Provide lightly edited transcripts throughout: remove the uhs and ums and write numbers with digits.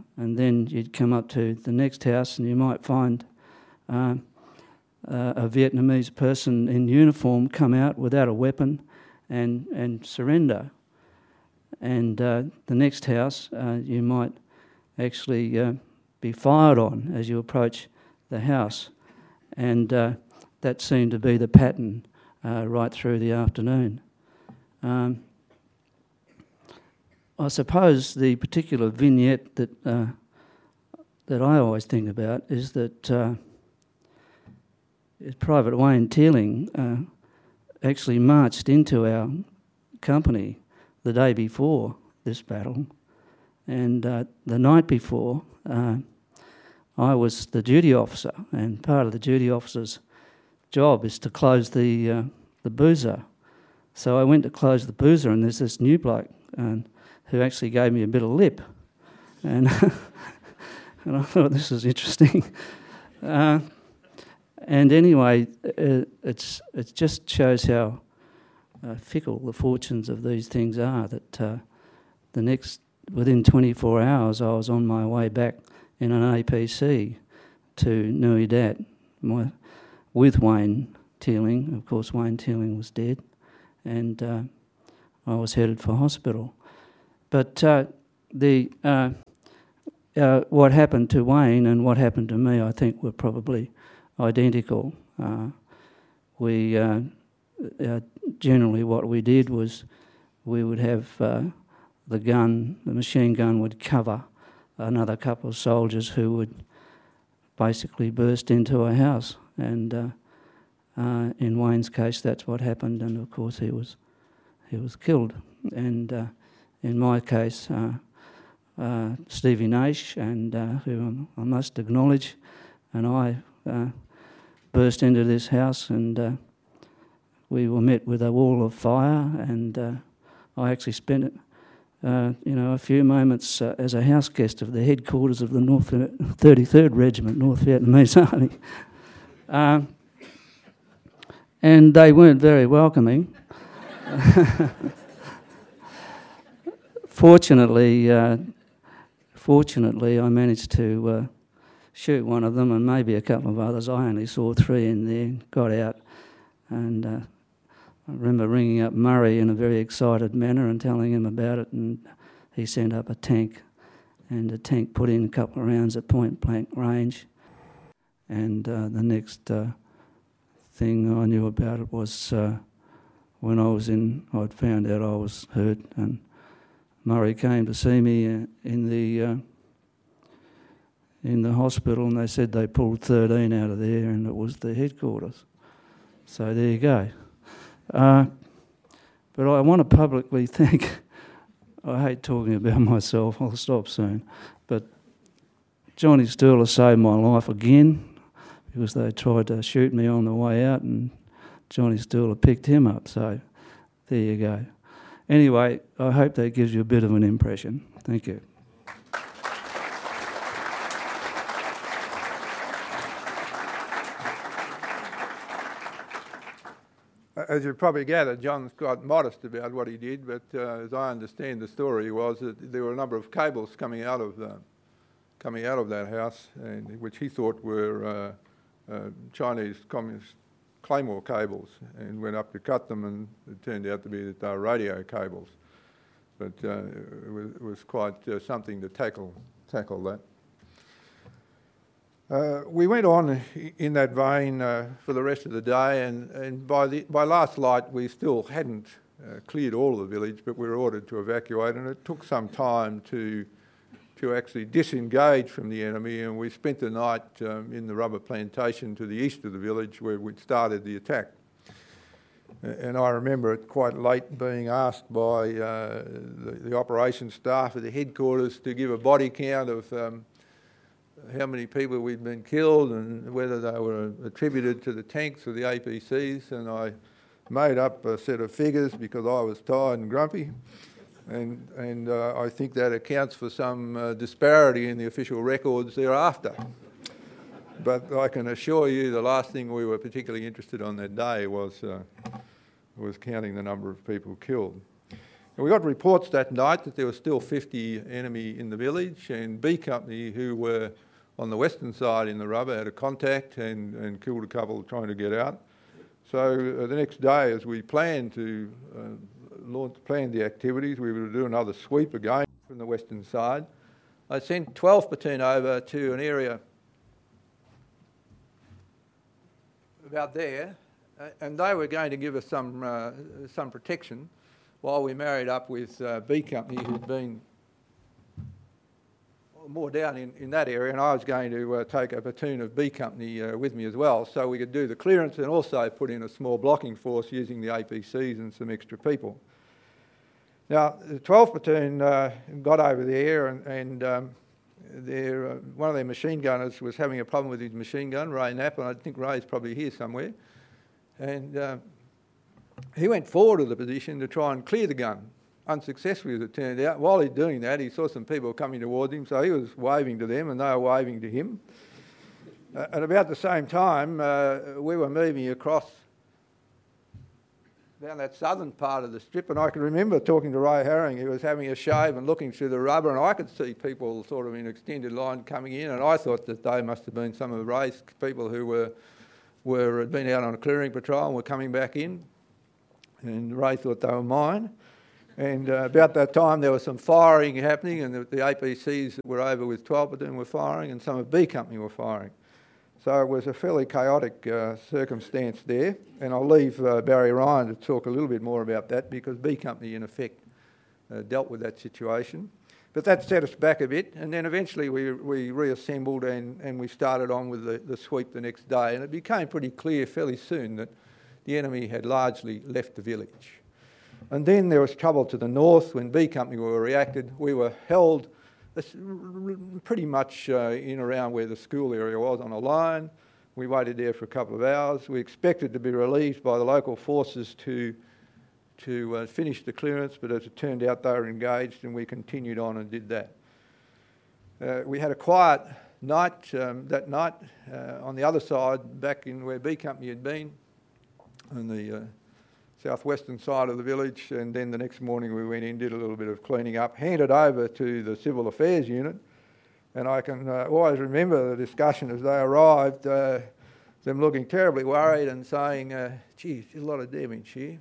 and then you'd come up to the next house and you might find a Vietnamese person in uniform come out without a weapon and surrender. And the next house you might actually be fired on as you approach the house. And that seemed to be the pattern right through the afternoon. I suppose the particular vignette that I always think about is that Private Wayne Teeling actually marched into our company the day before this battle, and the night before I was the duty officer, and part of the duty officer's job is to close the boozer. So I went to close the boozer, and there's this new bloke who actually gave me a bit of lip, and and I thought this was interesting. And anyway, it just shows how fickle the fortunes of these things are. That within 24 hours, I was on my way back in an APC to Nui Dat with Wayne Teeling. Of course, Wayne Teeling was dead, and I was headed for hospital. But what happened to Wayne and what happened to me, I think, were probably identical. Generally what we did was we would have the machine gun would cover another couple of soldiers who would basically burst into a house. And in Wayne's case, that's what happened, and of course he was killed. And in my case, Stevie Naish, and who I must acknowledge, and I burst into this house, and we were met with a wall of fire, and I actually spent a few moments as a house guest of the headquarters of the 33rd Regiment, North Vietnamese Army. And they weren't very welcoming. Fortunately, I managed to shoot one of them and maybe a couple of others. I only saw 3 in there, got out, and I remember ringing up Murray in a very excited manner and telling him about it, and he sent up a tank, and the tank put in a couple of rounds at point-blank range. And the next thing I knew about it was when I'd found out I was hurt, and Murray came to see me in the hospital, and they said they pulled 13 out of there, and it was the headquarters. So there you go. But I want to publicly thank, I hate talking about myself, I'll stop soon, but Johnny Stirler saved my life again, because they tried to shoot me on the way out, and Johnny Stirler picked him up, so there you go. Anyway, I hope that gives you a bit of an impression. Thank you. As you probably gathered, John's quite modest about what he did, but as I understand the story was that there were a number of cables coming out of that house, and which he thought were Chinese Communist Claymore cables, and went up to cut them, and it turned out to be that they were radio cables. But it was quite something to tackle that. We went on in that vein for the rest of the day, and by last light we still hadn't cleared all of the village, but we were ordered to evacuate, and it took some time to actually disengage from the enemy, and we spent the night in the rubber plantation to the east of the village where we'd started the attack. And I remember it quite late being asked by the operations staff at the headquarters to give a body count of how many people we'd been killed and whether they were attributed to the tanks or the APCs, and I made up a set of figures because I was tired and grumpy, and I think that accounts for some disparity in the official records thereafter. But I can assure you the last thing we were particularly interested on that day was counting the number of people killed. And we got reports that night that there was still 50 enemy in the village, and B Company, who were on the western side in the rubber, had a contact and killed a couple trying to get out. So the next day, as we planned to plan the activities, we would do another sweep again from the western side. I sent 12th Platoon over to an area about there, and they were going to give us some protection while we married up with B Company, who'd been more down in that area, and I was going to take a platoon of B Company with me as well, so we could do the clearance and also put in a small blocking force using the APCs and some extra people. Now, the 12th Platoon got over there, and one of their machine gunners was having a problem with his machine gun, Ray Knapp, and I think Ray's probably here somewhere. And he went forward to the position to try and clear the gun, unsuccessfully as it turned out. While he's doing that, he saw some people coming towards him, so he was waving to them and they were waving to him. At about the same time, we were moving across down that southern part of the strip, and I can remember talking to Ray Herring. He was having a shave and looking through the rubber, and I could see people sort of in extended line coming in, and I thought that they must have been some of Ray's people who had been out on a clearing patrol and were coming back in, and Ray thought they were mine. And about that time there was some firing happening, and the APCs that were over with 12th Platoon were firing, and some of B Company were firing. So it was a fairly chaotic circumstance there, and I'll leave Barry Ryan to talk a little bit more about that, because B Company in effect dealt with that situation. But that set us back a bit, and then eventually we reassembled and we started on with the sweep the next day, and it became pretty clear fairly soon that the enemy had largely left the village. And then there was trouble to the north. When B Company were reacted, we were held pretty much in around where the school area was on a line. We waited there for a couple of hours. We expected to be relieved by the local forces to finish the clearance, but as it turned out they were engaged, and we continued on and did that. We had a quiet night that night on the other side, back in where B Company had been, on the southwestern side of the village, and then the next morning we went in, did a little bit of cleaning up, handed over to the Civil Affairs Unit, and I can always remember the discussion as they arrived, them looking terribly worried and saying, geez, there's a lot of damage here.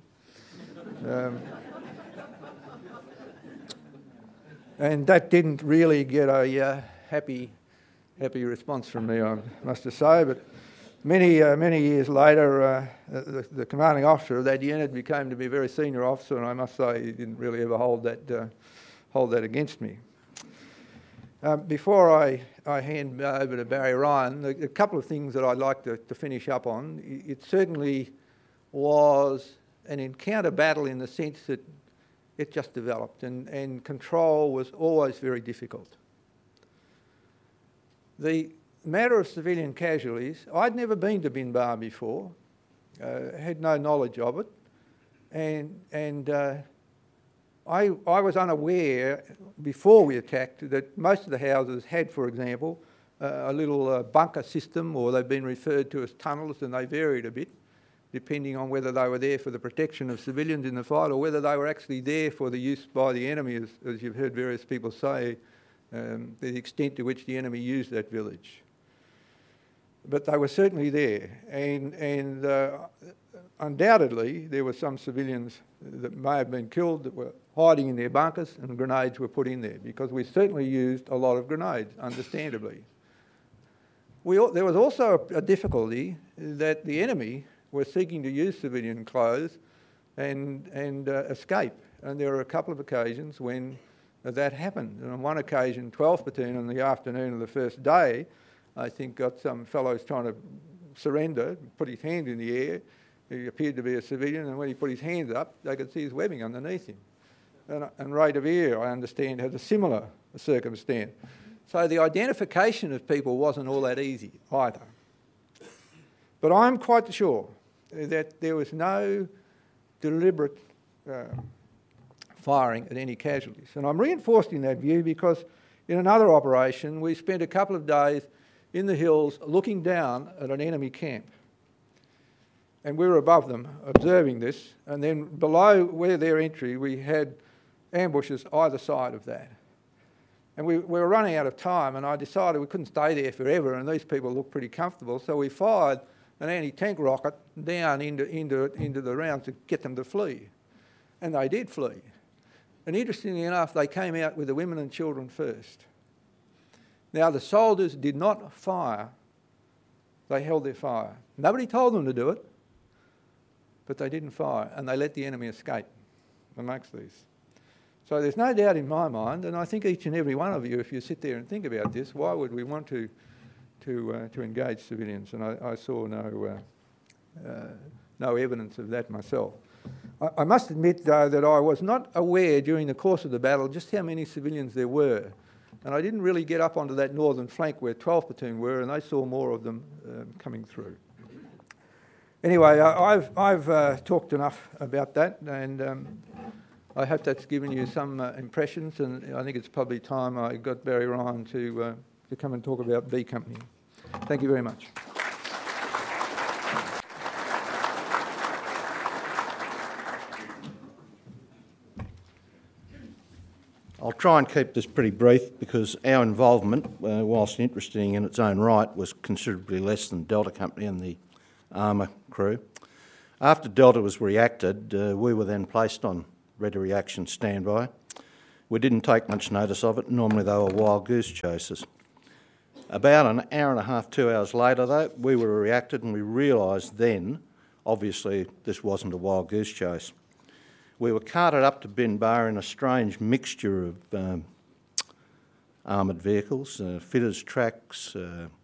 And that didn't really get a happy response from me, I must say, but many years later, the commanding officer of that unit became to be a very senior officer, and I must say he didn't really ever hold that against me. Before I hand over to Barry Ryan, a couple of things that I'd like to finish up on. It certainly was an encounter battle in the sense that it just developed, and control was always very difficult. The matter of civilian casualties, I'd never been to Binbar before, had no knowledge of it, and I was unaware before we attacked that most of the houses had, for example, a little bunker system, or they've been referred to as tunnels, and they varied a bit depending on whether they were there for the protection of civilians in the fight or whether they were actually there for the use by the enemy, as you've heard various people say, the extent to which the enemy used that village. But they were certainly there, and undoubtedly there were some civilians that may have been killed that were hiding in their bunkers, and grenades were put in there, because we certainly used a lot of grenades, understandably. There was also a difficulty that the enemy were seeking to use civilian clothes and escape, and there were a couple of occasions when that happened. And on one occasion, 12th Platoon on the afternoon of the first day, I think got some fellows trying to surrender, put his hand in the air. He appeared to be a civilian, and when he put his hands up, they could see his webbing underneath him. And Ray de Vere, I understand, had a similar circumstance. So the identification of people wasn't all that easy either. But I'm quite sure that there was no deliberate firing at any casualties. And I'm reinforced in that view because in another operation, we spent a couple of days in the hills looking down at an enemy camp. And we were above them observing this. And then below where their entry, we had ambushes either side of that. And we were running out of time, and I decided we couldn't stay there forever, and these people looked pretty comfortable, so we fired an anti-tank rocket down into the round to get them to flee. And they did flee. And interestingly enough, they came out with the women and children first. Now, the soldiers did not fire. They held their fire. Nobody told them to do it, but they didn't fire, and they let the enemy escape amongst these. So there's no doubt in my mind, and I think each and every one of you, if you sit there and think about this, why would we want to engage civilians? And I saw no evidence of that myself. I must admit, though, that I was not aware during the course of the battle just how many civilians there were. And I didn't really get up onto that northern flank where 12th Platoon were, and they saw more of them coming through. Anyway, I've talked enough about that, and I hope that's given you some impressions, and I think it's probably time I got Barry Ryan to come and talk about B Company. Thank you very much. I'll try and keep this pretty brief because our involvement, whilst interesting in its own right, was considerably less than Delta Company and the armour crew. After Delta was reacted, we were then placed on ready reaction standby. We didn't take much notice of it. Normally they were wild goose chases. About an hour and a half, 2 hours later, though, we were reacted and we realised then, obviously, this wasn't a wild goose chase. We were carted up to Binbar in a strange mixture of armoured vehicles, fitters' tracks,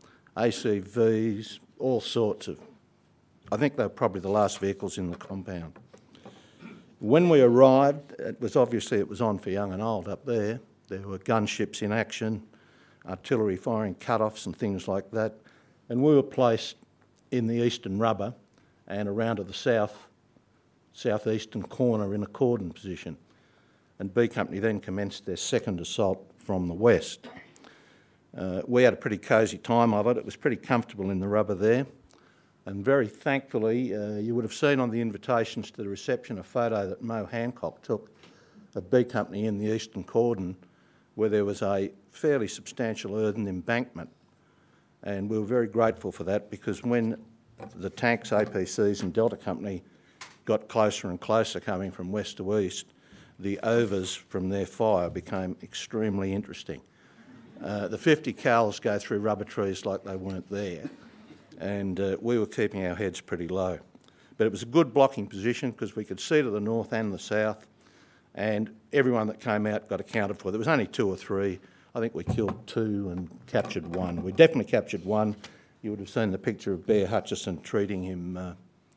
ACVs, all sorts of... I think they were probably the last vehicles in the compound. When we arrived, it was on for young and old up there. There were gunships in action, artillery firing cut-offs and things like that. And we were placed in the eastern rubber and around to the southeastern corner in a cordon position. And B Company then commenced their second assault from the west. We had a pretty cosy time of it. It was pretty comfortable in the rubber there. And very thankfully, you would have seen on the invitations to the reception a photo that Mo Hancock took of B Company in the eastern cordon where there was a fairly substantial earthen embankment. And we were very grateful for that because when the tanks, APCs and Delta Company got closer and closer coming from west to east, the overs from their fire became extremely interesting. The 50 cals go through rubber trees like they weren't there. And we were keeping our heads pretty low. But it was a good blocking position because we could see to the north and the south, and everyone that came out got accounted for. There was only 2 or 3. I think we killed 2 and captured 1. We definitely captured 1. You would have seen the picture of Bear Hutchison treating him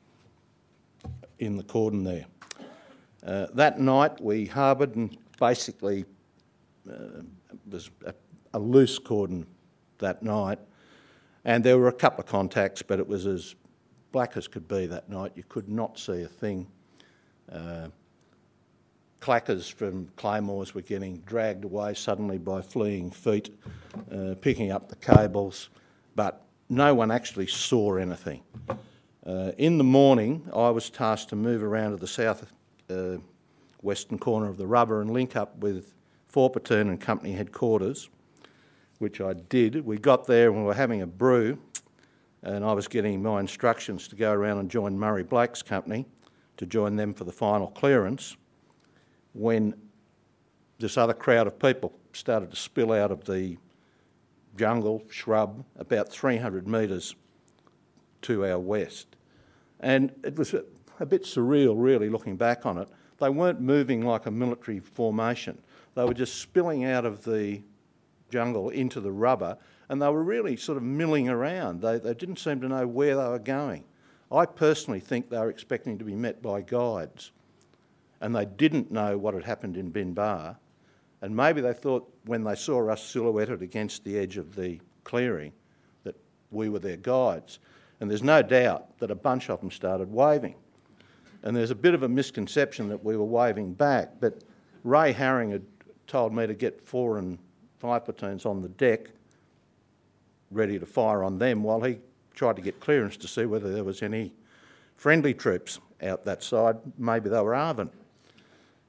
in the cordon there. That night we harboured and basically it was a loose cordon that night. And there were a couple of contacts, but it was as black as could be that night. You could not see a thing. Clackers from claymores were getting dragged away suddenly by fleeing feet, picking up the cables, but no one actually saw anything. In the morning, I was tasked to move around to the south western corner of the rubber and link up with 4 Platoon and Company headquarters, which I did. We got there and we were having a brew, and I was getting my instructions to go around and join Murray Blake's company to join them for the final clearance, when this other crowd of people started to spill out of the jungle, shrub, about 300 metres to our west. And it was a bit surreal, really, looking back on it. They weren't moving like a military formation. They were just spilling out of the jungle into the rubber, and they were really sort of milling around. They didn't seem to know where they were going. I personally think they were expecting to be met by guides, and they didn't know what had happened in Binbar, and maybe they thought when they saw us silhouetted against the edge of the clearing that we were their guides. And there's no doubt that a bunch of them started waving. And there's a bit of a misconception that we were waving back, but Ray Herring had told me to get 4 and 5 platoons on the deck ready to fire on them while he tried to get clearance to see whether there was any friendly troops out that side. Maybe they were ARVN.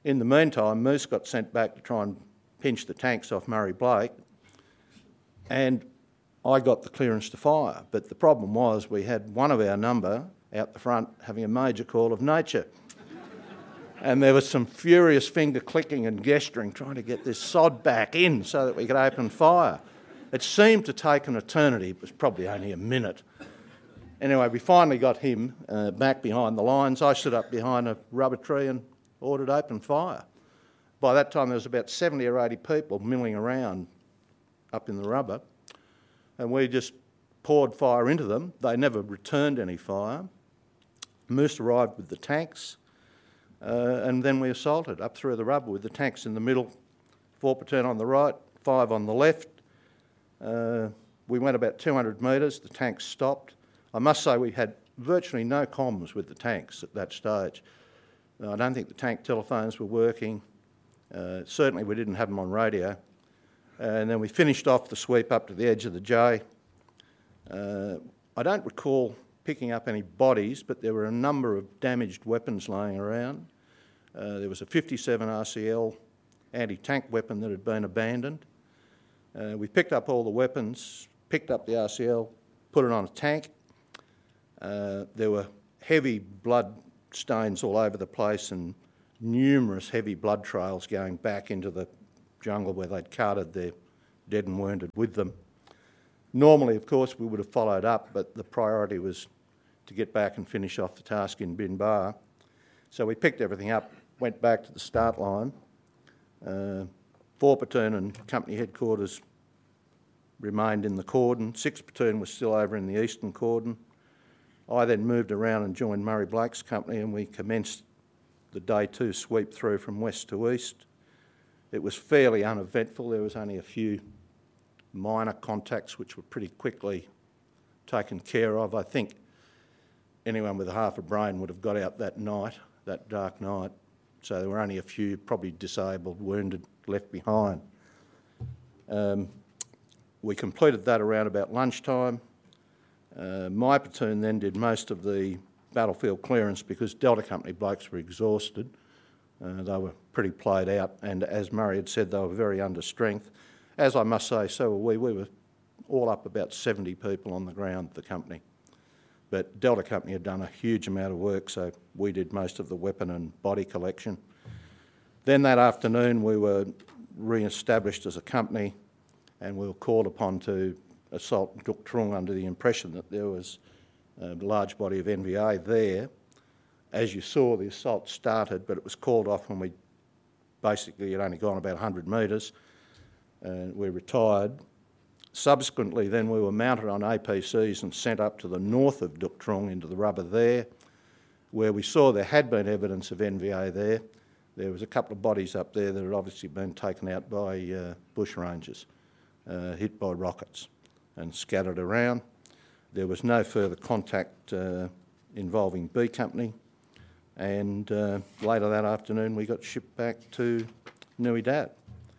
In the meantime, Moose got sent back to try and pinch the tanks off Murray Blake, and I got the clearance to fire. But the problem was we had one of our number out the front having a major call of nature. And there was some furious finger clicking and gesturing trying to get this sod back in so that we could open fire. It seemed to take an eternity. It was probably only a minute. Anyway, we finally got him back behind the lines. I stood up behind a rubber tree and ordered open fire. By that time, there was about 70 or 80 people milling around up in the rubber, and we just poured fire into them. They never returned any fire. Moose arrived with the tanks, and then we assaulted up through the rubber with the tanks in the middle, 4 platoon on the right, 5 on the left. We went about 200 metres, the tanks stopped. I must say we had virtually no comms with the tanks at that stage. I don't think the tank telephones were working. Certainly we didn't have them on radio. And then we finished off the sweep up to the edge of the J. I don't recall picking up any bodies, but there were a number of damaged weapons laying around. There was a 57 RCL anti-tank weapon that had been abandoned. We picked up all the weapons, picked up the RCL, put it on a tank. There were heavy blood stains all over the place and numerous heavy blood trails going back into the jungle where they'd carted their dead and wounded with them. Normally, of course, we would have followed up, but the priority was to get back and finish off the task in Bin Bar. So we picked everything up, went back to the start line. 4 platoon and company headquarters remained in the cordon. 6 platoon was still over in the eastern cordon. I then moved around and joined Murray Blake's company, and we commenced the day 2 sweep through from west to east. It was fairly uneventful. There was only a few minor contacts which were pretty quickly taken care of. I think anyone with half a brain would have got out that night, that dark night. So there were only a few, probably disabled, wounded, left behind. We completed that around about lunchtime. My platoon then did most of the battlefield clearance because Delta Company blokes were exhausted. They were pretty played out, and as Murray had said, they were very under strength. As I must say, so were we. We were all up about 70 people on the ground, the company. But Delta Company had done a huge amount of work, so we did most of the weapon and body collection. Then that afternoon we were re-established as a company, and we were called upon to assault Duk Trung under the impression that there was a large body of NVA there. As you saw, the assault started, but it was called off when we basically had only gone about 100 metres, and we retired. Subsequently, then we were mounted on APCs and sent up to the north of Duk Trung into the rubber there, where we saw there had been evidence of NVA there. There was a couple of bodies up there that had obviously been taken out by bush rangers, hit by rockets and scattered around. There was no further contact involving B Company, and later that afternoon we got shipped back to Nui Dat.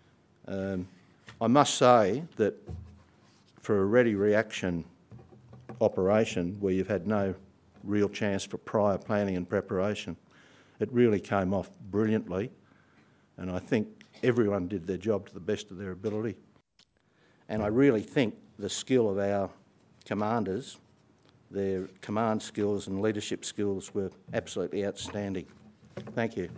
I must say that for a ready reaction operation where you've had no real chance for prior planning and preparation, it really came off brilliantly, and I think everyone did their job to the best of their ability. And I really think the skill of our commanders, their command skills and leadership skills were absolutely outstanding. Thank you.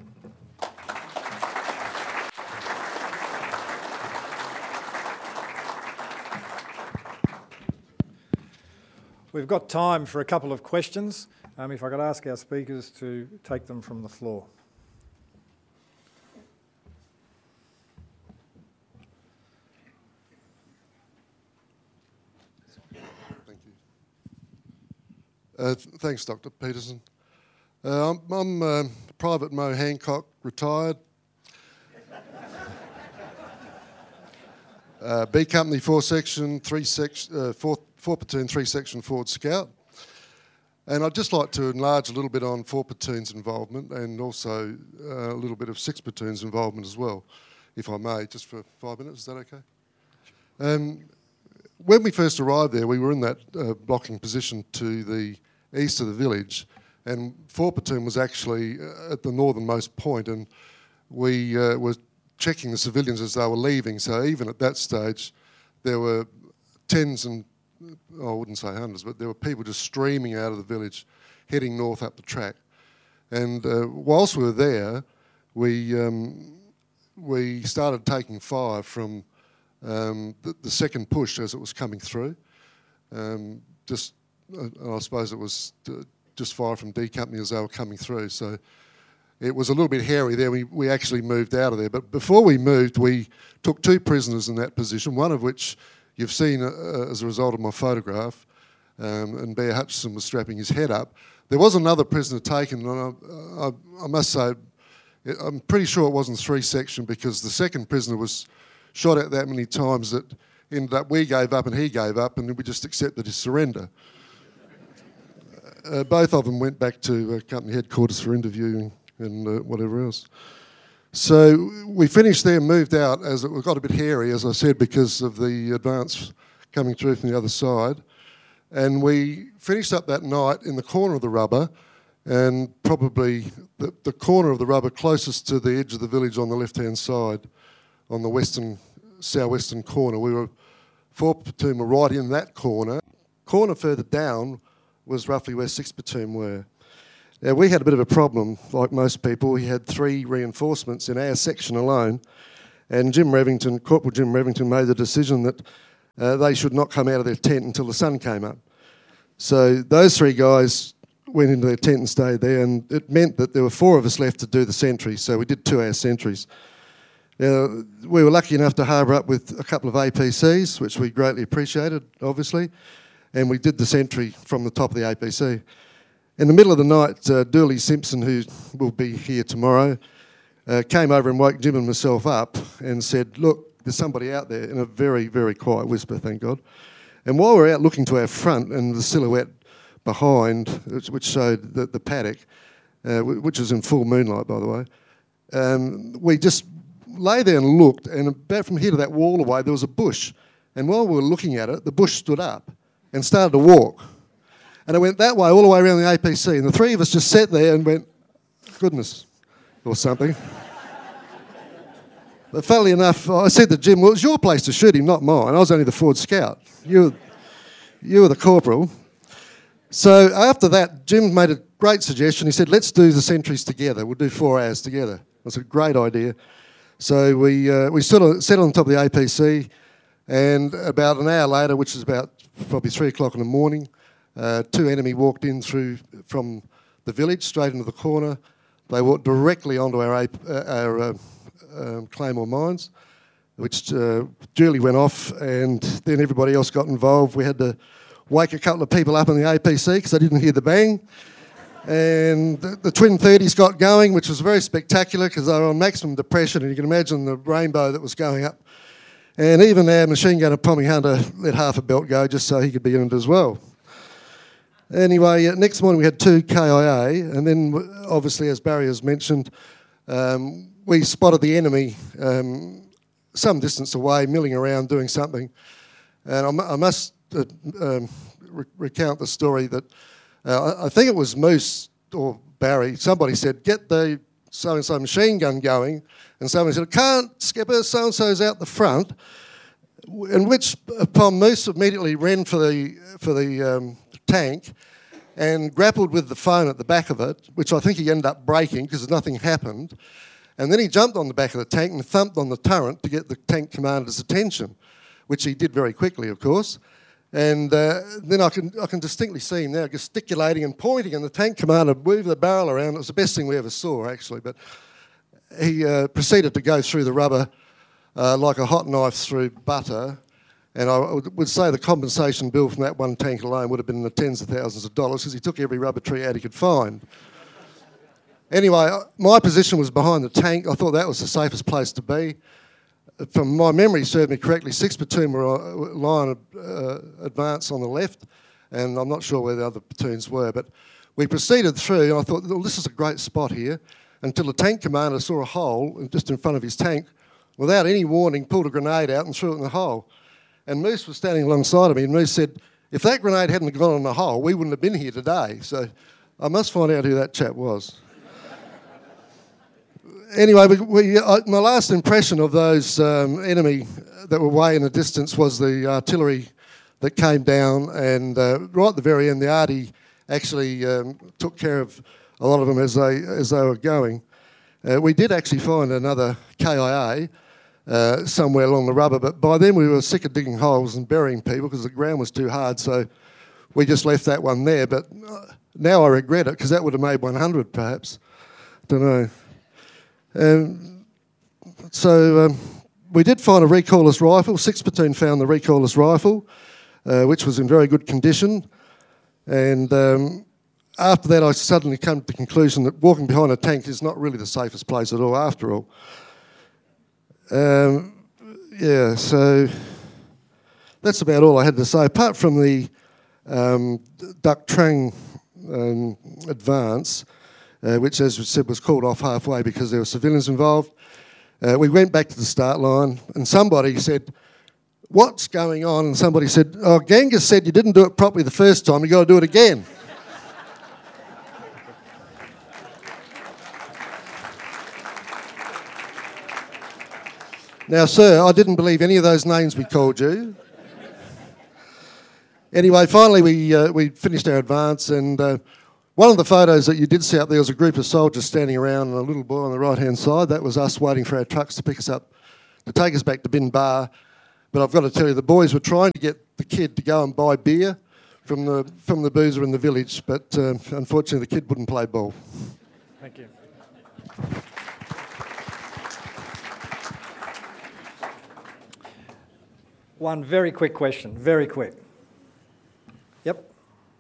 We've got time for a couple of questions. If I could ask our speakers to take them from the floor. Thank you. Thanks, Dr. Peterson. I'm Private Mo Hancock, retired. B Company 4 Section 3 4 Platoon 3 Section Forward Scout. And I'd just like to enlarge a little bit on 4 Platoon's involvement and also a little bit of 6 Platoon's involvement as well, if I may, just for 5 minutes. Is that okay? When we first arrived there, we were in that blocking position to the east of the village, and 4 Platoon was actually at the northernmost point, and we were checking the civilians as they were leaving. So even at that stage, there were tens and, I wouldn't say hundreds, but there were people just streaming out of the village, heading north up the track. And whilst we were there, we started taking fire from the second push as it was coming through. I suppose it was just fire from D Company as they were coming through. So it was a little bit hairy there. We actually moved out of there. But before we moved, we took 2 prisoners in that position, one of which you've seen as a result of my photograph, and Bear Hutchison was strapping his head up. There was another prisoner taken, and I must say, I'm pretty sure it wasn't 3-section, because the second prisoner was shot at that many times that ended up we gave up and he gave up, and we just accepted his surrender. Both of them went back to company headquarters for interviewing and whatever else. So we finished there and moved out as it got a bit hairy, as I said, because of the advance coming through from the other side. And we finished up that night in the corner of the rubber, and probably the corner of the rubber closest to the edge of the village on the left-hand side, on the southwestern corner. We were, 4th Platoon were right in that corner. Corner further down was roughly where 6th Platoon were. Now, we had a bit of a problem, like most people. We had 3 reinforcements in our section alone, and Corporal Jim Revington made the decision that they should not come out of their tent until the sun came up. So those 3 guys went into their tent and stayed there, and it meant that there were 4 of us left to do the sentries, so we did 2-hour sentries. Now, we were lucky enough to harbour up with a couple of APCs, which we greatly appreciated, obviously, and we did the sentry from the top of the APC. In the middle of the night, Dooley Simpson, who will be here tomorrow, came over and woke Jim and myself up and said, "Look, there's somebody out there," in a very, very quiet whisper, thank God. And while we're out looking to our front and the silhouette behind, which showed the paddock, which was in full moonlight, by the way, we just lay there and looked, and about from here to that wall away, there was a bush. And while we were looking at it, the bush stood up and started to walk. And it went that way, all the way around the APC. And the 3 of us just sat there and went, "Goodness," or something. But funnily enough, I said to Jim, "Well, it was your place to shoot him, not mine. I was only the forward scout. You were the corporal." So after that, Jim made a great suggestion. He said, "Let's do the sentries together. We'll do 4 hours together." It was a great idea. So we sat on top of the APC, and about an hour later, which was about probably 3 o'clock in the morning, 2 enemy walked in from the village straight into the corner. They walked directly onto our Claymore mines, which duly went off, and then everybody else got involved. We had to wake a couple of people up in the APC because they didn't hear the bang. And the Twin 30s got going, which was very spectacular because they were on maximum depression, and you can imagine the rainbow that was going up. And even our machine gunner, Pommy Hunter, let half a belt go just so he could be in it as well. Anyway, next morning we had 2 KIA, and then obviously, as Barry has mentioned, we spotted the enemy some distance away, milling around doing something. And I must recount the story that I think it was Moose or Barry, somebody said, "Get the so-and-so machine gun going," and somebody said, "Can't, Skipper, so-and-so's out the front," in which upon Moose immediately ran for the tank and grappled with the phone at the back of it, which I think he ended up breaking because nothing happened. And then he jumped on the back of the tank and thumped on the turret to get the tank commander's attention, which he did very quickly, of course. And then I can distinctly see him now gesticulating and pointing, and the tank commander moved the barrel around. It was the best thing we ever saw, actually. But he proceeded to go through the rubber like a hot knife through butter. And I would say the compensation bill from that one tank alone would have been in the tens of thousands of dollars because he took every rubber tree out he could find. Anyway, my position was behind the tank. I thought that was the safest place to be. From my memory served me correctly, 6th Platoon were line advance on the left, and I'm not sure where the other platoons were, but we proceeded through, and I thought, well, this is a great spot here, until the tank commander saw a hole just in front of his tank, without any warning, pulled a grenade out and threw it in the hole. And Moose was standing alongside of me, and Moose said, "If that grenade hadn't gone in the hole, we wouldn't have been here today." So I must find out who that chap was. anyway, my last impression of those enemy that were way in the distance was the artillery that came down, and right at the very end, the arty actually took care of a lot of them as they were going. We did actually find another KIA somewhere along the rubber, but by then we were sick of digging holes and burying people because the ground was too hard, so we just left that one there. But now I regret it because that would have made 100 perhaps. Don't know. So we did find a recoilless rifle. 6th Platoon found the recoilless rifle, which was in very good condition. And after that, I suddenly came to the conclusion that walking behind a tank is not really the safest place at all, after all. Yeah, so that's about all I had to say. Apart from the Duck Trang advance, which, as we said, was called off halfway because there were civilians involved, we went back to the start line and somebody said, "What's going on?" And somebody said, "Oh, Genghis said you didn't do it properly the first time, you got to do it again." Now, sir, I didn't believe any of those names we called you. Anyway, finally we finished our advance, and one of the photos that you did see up there was a group of soldiers standing around and a little boy on the right-hand side. That was us waiting for our trucks to pick us up, to take us back to Bin Bar. But I've got to tell you, the boys were trying to get the kid to go and buy beer from the boozer in the village, but unfortunately the kid wouldn't play ball. Thank you. One very quick question, very quick. Yep.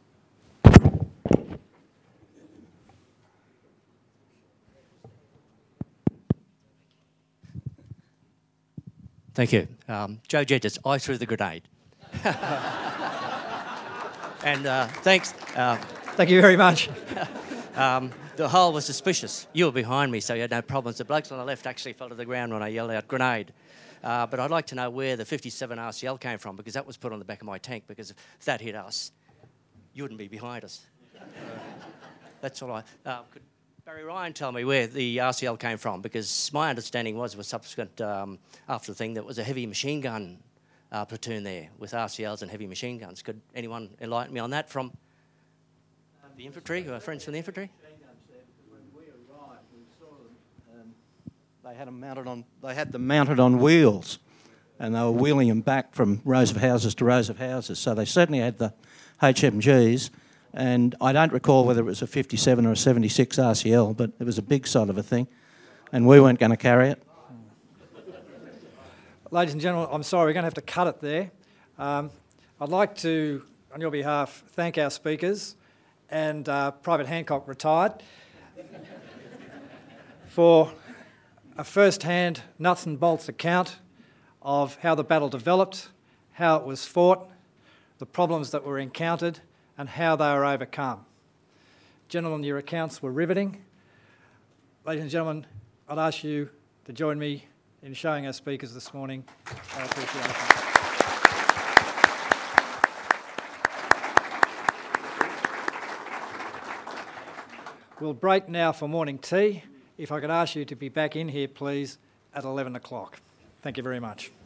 Thank you. Joe Jedges, I threw the grenade. And thanks. Thank you very much. The hole was suspicious. You were behind me, so you had no problems. The blokes on the left actually fell to the ground when I yelled out grenade. But I'd like to know where the 57 RCL came from, because that was put on the back of my tank, because if that hit us, you wouldn't be behind us. That's all could Barry Ryan tell me where the RCL came from? Because my understanding was subsequent, after the thing, that was a heavy machine gun platoon there with RCLs and heavy machine guns. Could anyone enlighten me on that from the infantry, our friends from the infantry? They had them mounted on wheels, and they were wheeling them back from rows of houses to rows of houses. So they certainly had the HMGs, and I don't recall whether it was a 57 or a 76 RCL, but it was a big sort of a thing, and we weren't going to carry it. Ladies and gentlemen, I'm sorry, we're going to have to cut it there. I'd like to, on your behalf, thank our speakers and Private Hancock, retired, for a first-hand nuts and bolts account of how the battle developed, how it was fought, the problems that were encountered, and how they were overcome. Gentlemen, your accounts were riveting. Ladies and gentlemen, I'd ask you to join me in showing our speakers this morning our appreciation. We'll break now for morning tea. If I could ask you to be back in here, please, at 11 o'clock. Thank you very much.